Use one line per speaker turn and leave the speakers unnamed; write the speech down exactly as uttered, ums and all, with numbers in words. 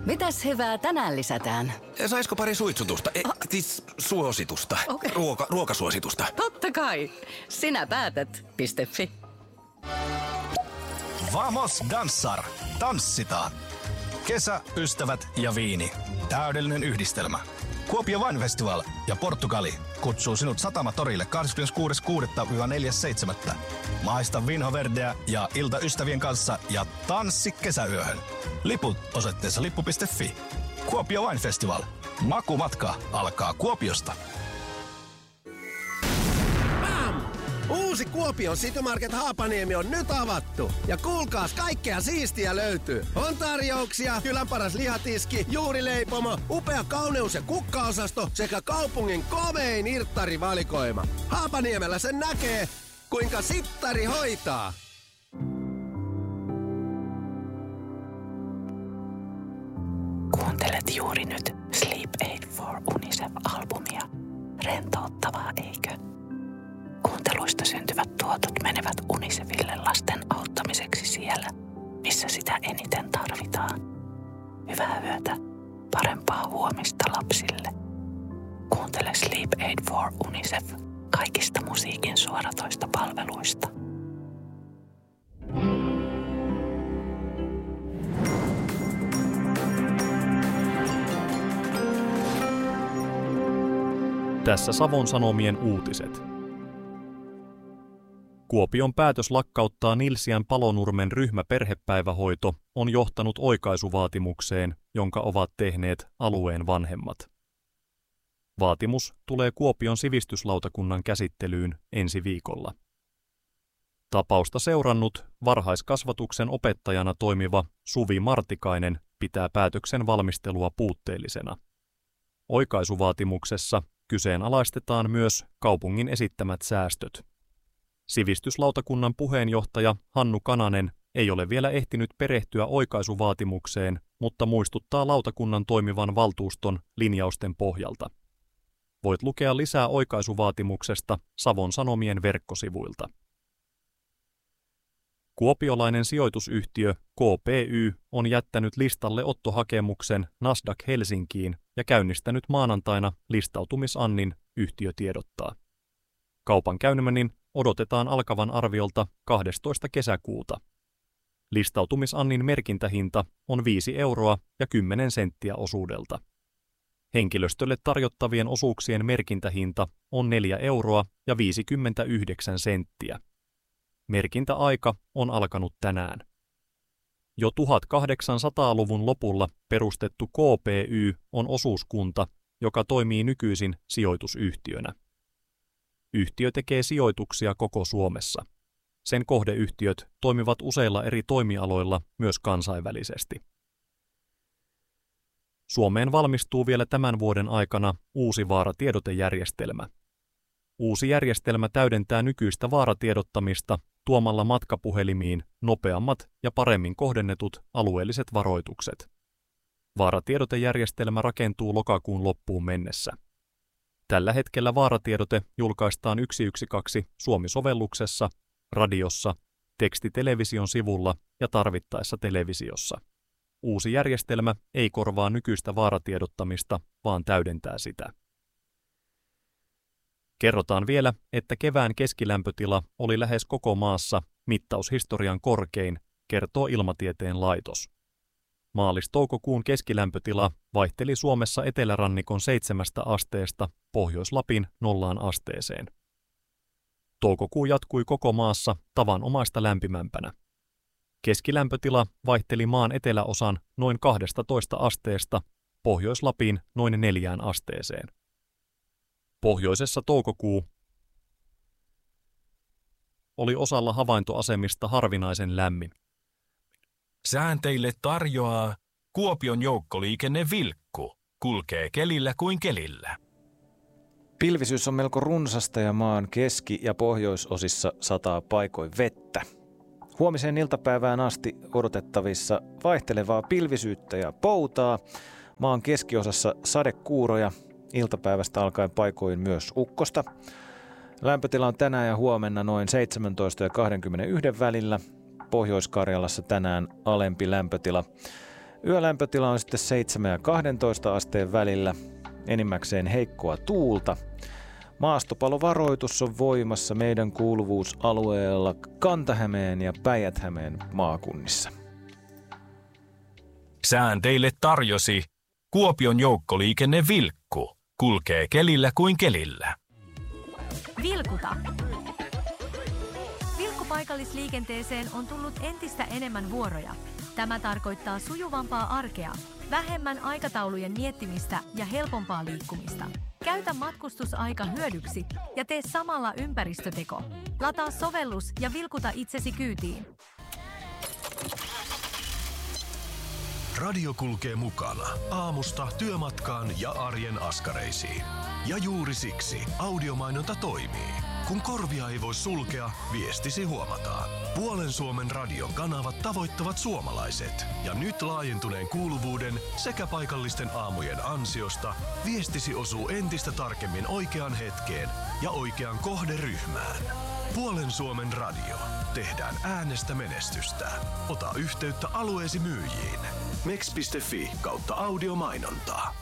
Mitäs hyvää tänään lisätään?
Saisiko pari suitsutusta? E,
Oh.
siis suositusta.
Okei.
Ruoka, ruokasuositusta.
Totta kai. Sinä päätät. Piste.fi.
Vamos danssar. Tanssitaan. Kesä, ystävät ja viini. Täydellinen yhdistelmä. Kuopio Wine Festival ja Portugali kutsuu sinut Satamatorille kahdeskymmeneskuudes kuudetta neljäs seitsemättä. Maista Vinho Verdeä ja ilta ystävien kanssa ja tanssi kesäyöhön. Liput osoitteessa lippu piste fi. Kuopio Wine Festival. Makumatka alkaa Kuopiosta.
Uusi Kuopion City Market Haapaniemi on nyt avattu. Ja kuulkaas, kaikkea siistiä löytyy. On tarjouksia, kylän paras lihatiski, juurileipomo, upea kauneus- ja kukkaosasto sekä kaupungin komein irttarivalikoima. Haapaniemellä sen näkee, kuinka sittari hoitaa.
Kuuntelet juuri nyt Sleep Aid for UNICEF-albumia. Rentouttavaa, eikö? Kuunteluista syntyvät tuotot menevät UNICEFille lasten auttamiseksi siellä, missä sitä eniten tarvitaan. Hyvää yötä, parempaa huomista lapsille. Kuuntele Sleep Aid for UNICEF kaikista musiikin suoratoista palveluista.
Tässä Savon Sanomien uutiset. Kuopion päätös lakkauttaa Nilsiän Palonurmen ryhmäperhepäivähoito on johtanut oikaisuvaatimukseen, jonka ovat tehneet alueen vanhemmat. Vaatimus tulee Kuopion sivistyslautakunnan käsittelyyn ensi viikolla. Tapausta seurannut varhaiskasvatuksen opettajana toimiva Suvi Martikainen pitää päätöksen valmistelua puutteellisena. Oikaisuvaatimuksessa kyseenalaistetaan myös kaupungin esittämät säästöt. Sivistyslautakunnan puheenjohtaja Hannu Kananen ei ole vielä ehtinyt perehtyä oikaisuvaatimukseen, mutta muistuttaa lautakunnan toimivan valtuuston linjausten pohjalta. Voit lukea lisää oikaisuvaatimuksesta Savon Sanomien verkkosivuilta. Kuopiolainen sijoitusyhtiö K P Y on jättänyt listalle ottohakemuksen Nasdaq Helsinkiin ja käynnistänyt maanantaina listautumisannin, yhtiö tiedottaa. Kaupankäynnin odotetaan alkavan arviolta kahdestoista kesäkuuta. Listautumisannin merkintähinta on viisi euroa ja kymmenen senttiä osuudelta. Henkilöstölle tarjottavien osuuksien merkintähinta on neljä euroa ja viisikymmentäyhdeksän senttiä. Merkintäaika on alkanut tänään. Jo tuhatkahdeksansataaluvun lopulla perustettu K P Y on osuuskunta, joka toimii nykyisin sijoitusyhtiönä. Yhtiö tekee sijoituksia koko Suomessa. Sen kohdeyhtiöt toimivat useilla eri toimialoilla myös kansainvälisesti. Suomeen valmistuu vielä tämän vuoden aikana uusi vaaratiedotejärjestelmä. Uusi järjestelmä täydentää nykyistä vaaratiedottamista tuomalla matkapuhelimiin nopeammat ja paremmin kohdennetut alueelliset varoitukset. Vaaratiedotejärjestelmä rakentuu lokakuun loppuun mennessä. Tällä hetkellä vaaratiedote julkaistaan yksi yksi kaksi Suomi-sovelluksessa, radiossa, tekstitelevision sivulla ja tarvittaessa televisiossa. Uusi järjestelmä ei korvaa nykyistä vaaratiedottamista, vaan täydentää sitä. Kerrotaan vielä, että kevään keskilämpötila oli lähes koko maassa mittaushistorian korkein, kertoo Ilmatieteen laitos. Maalis-toukokuun keskilämpötila vaihteli Suomessa etelärannikon seitsemästä asteesta Pohjois-Lapin nollaan asteeseen. Toukokuu jatkui koko maassa tavanomaista lämpimämpänä. Keskilämpötila vaihteli maan eteläosan noin kahdestatoista asteesta Pohjois-Lapin noin neljään asteeseen. Pohjoisessa toukokuu oli osalla havaintoasemista harvinaisen lämmin.
Sään teille tarjoaa Kuopion joukkoliikenne Vilkku. Kulkee kelillä kuin kelillä.
Pilvisyys on melko runsasta ja maan keski- ja pohjoisosissa sataa paikoin vettä. Huomiseen iltapäivään asti odotettavissa vaihtelevaa pilvisyyttä ja poutaa. Maan keskiosassa sadekuuroja, iltapäivästä alkaen paikoin myös ukkosta. Lämpötila on tänään ja huomenna noin seitsemäntoista ja kaksikymmentäyksi välillä. Pohjois-Karjalassa tänään alempi lämpötila Yölämpötila on sitten seitsemän ja kaksitoista asteen välillä, enimmäkseen heikkoa tuulta. Maastopalovaroitus on voimassa meidän kuuluvuusalueella Kanta-Hämeen ja Päijät-Hämeen maakunnissa.
Sään teille tarjosi Kuopion joukkoliikenne Vilkku. Kulkee kelillä kuin kelillä.
Vilkuta. Vilkkupaikallisliikenteeseen on tullut entistä enemmän vuoroja. Tämä tarkoittaa sujuvampaa arkea, vähemmän aikataulujen miettimistä ja helpompaa liikkumista. Käytä matkustusaika hyödyksi ja tee samalla ympäristöteko. Lataa sovellus ja vilkuta itsesi kyytiin.
Radio kulkee mukana aamusta työmatkaan ja arjen askareisiin. Ja juuri siksi audiomainonta toimii. Kun korvia ei voi sulkea, viestisi huomataan. Puolen Suomen radion kanavat tavoittavat suomalaiset. Ja nyt laajentuneen kuuluvuuden sekä paikallisten aamujen ansiosta viestisi osuu entistä tarkemmin oikeaan hetkeen ja oikeaan kohderyhmään. Puolen Suomen radio. Tehdään äänestä menestystä. Ota yhteyttä alueesi myyjiin. Mex piste fi kautta audiomainontaa.